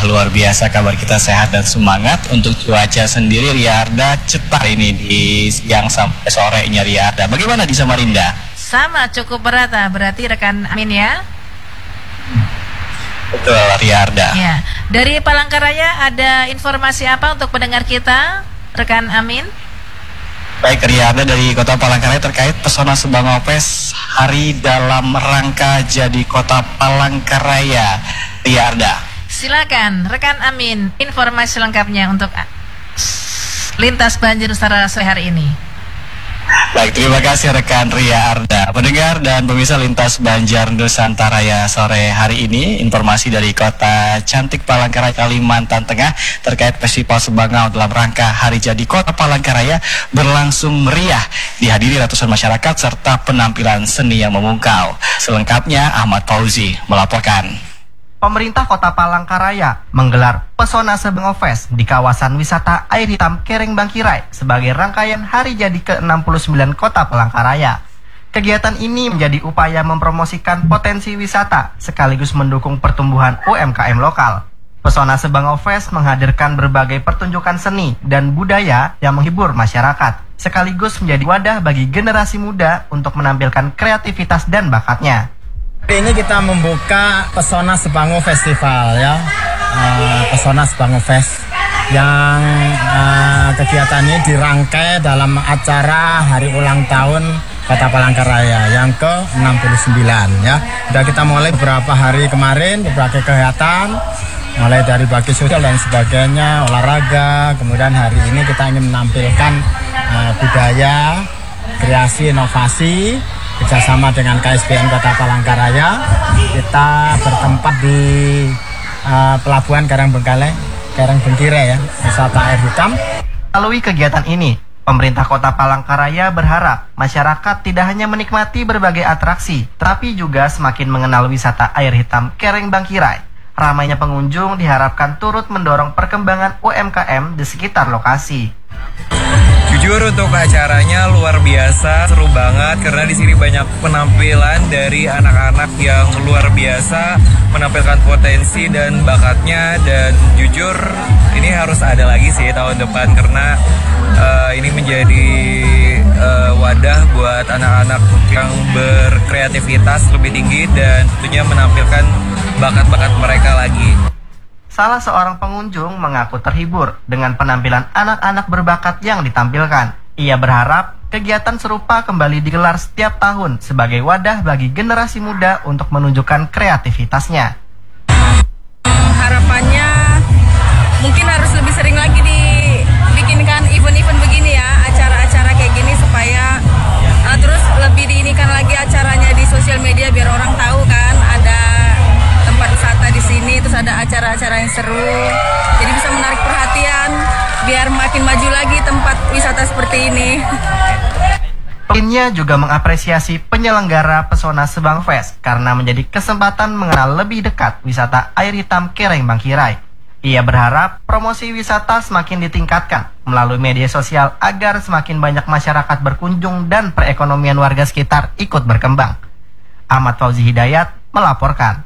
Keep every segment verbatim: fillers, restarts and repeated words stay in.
Wah, luar biasa, kabar kita sehat dan semangat. Untuk cuaca sendiri Ria Arda cetar ini di siang sampai sorenya Ria Arda. Bagaimana di Samarinda? Sama, cukup merata. Berarti rekan Amin ya? Betul, Ria Arda. Ya. Dari Palangkaraya ada informasi apa untuk pendengar kita, rekan Amin? Baik, Ria Arda dari Kota Palangkaraya terkait pesona Subang Fest hari dalam rangka jadi Kota Palangkaraya. Ria Arda. Silakan rekan Amin, informasi lengkapnya untuk lintas banjir Nusantara sore hari ini. Baik, terima kasih rekan Ria Arda. Pendengar dan pemirsa lintas banjir Nusantara ya sore hari ini, informasi dari Kota Cantik Palangkaraya, Kalimantan Tengah terkait Festival Subangau dalam rangka hari jadi Kota Palangkaraya berlangsung meriah, dihadiri ratusan masyarakat serta penampilan seni yang memukau. Selengkapnya Ahmad Fauzi melaporkan. Pemerintah Kota Palangkaraya menggelar Pesona Subangau Fest di kawasan wisata air hitam Kereng Bangkirai sebagai rangkaian hari jadi ke enam puluh sembilan Kota Palangkaraya. Kegiatan ini menjadi upaya mempromosikan potensi wisata sekaligus mendukung pertumbuhan U M K M lokal. Pesona Subangau Fest menghadirkan berbagai pertunjukan seni dan budaya yang menghibur masyarakat, sekaligus menjadi wadah bagi generasi muda untuk menampilkan kreativitas dan bakatnya. Hari ini kita membuka Pesona Subangau Festival ya, uh, Pesona Subangau Fest yang uh, kegiatan ini dirangkai dalam acara hari ulang tahun Kota Palangkaraya yang ke enam puluh sembilan ya. Sudah kita mulai beberapa hari kemarin, beberapa kegiatan, mulai dari bakti sosial dan sebagainya, olahraga, kemudian hari ini kita ingin menampilkan uh, budaya, kreasi, inovasi, bersama dengan K S B N Kota Palangkaraya. Kita bertempat di uh, Pelabuhan Karangbengkale, Karangbengkire ya, wisata air hitam. Melalui kegiatan ini, pemerintah Kota Palangkaraya berharap masyarakat tidak hanya menikmati berbagai atraksi, tapi juga semakin mengenal wisata air hitam Kereng Bangkirai. Ramainya pengunjung diharapkan turut mendorong perkembangan U M K M di sekitar lokasi. Jujur untuk acaranya luar biasa, seru banget karena di sini banyak penampilan dari anak-anak yang luar biasa menampilkan potensi dan bakatnya, dan jujur ini harus ada lagi sih tahun depan karena uh, ini menjadi uh, wadah buat anak-anak yang berkreativitas lebih tinggi dan tentunya menampilkan bakat-bakat mereka lagi. Salah seorang pengunjung mengaku terhibur dengan penampilan anak-anak berbakat yang ditampilkan. Ia berharap kegiatan serupa kembali digelar setiap tahun sebagai wadah bagi generasi muda untuk menunjukkan kreativitasnya. Harapannya mungkin harus lebih sering lagi dibikinkan event-event begini ya, acara-acara kayak gini supaya uh, terus lebih diinikan lagi acaranya di sosial media biar orang tahu kan ada tempat wisata di sini, terus ada acara-acara yang seru, jadi bisa menarik perhatian biar makin maju lagi tempat wisata seperti ini. Lainnya juga mengapresiasi penyelenggara Pesona Subangau Fest karena menjadi kesempatan mengenal lebih dekat wisata air hitam Kereng Bangkirai. Ia berharap promosi wisata semakin ditingkatkan melalui media sosial agar semakin banyak masyarakat berkunjung dan perekonomian warga sekitar ikut berkembang. Ahmad Fauzi Hidayat melaporkan.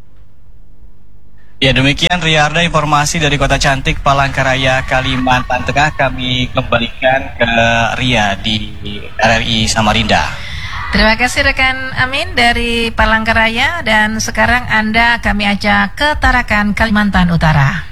Ya, demikian Ria Arda informasi dari Kota Cantik Palangkaraya, Kalimantan Tengah. Kami kembalikan ke Ria di R R I Samarinda. Terima kasih rekan Amin dari Palangkaraya, dan sekarang Anda kami ajak ke Tarakan, Kalimantan Utara.